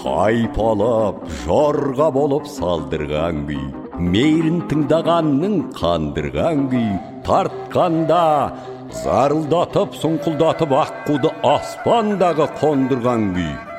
тайпалап жорға болып салдырған күй, мейірін тыңдағанның қандырған күй, тартқанда зарылдатып сұңқылдатып аққуды аспандағы қондырған күй.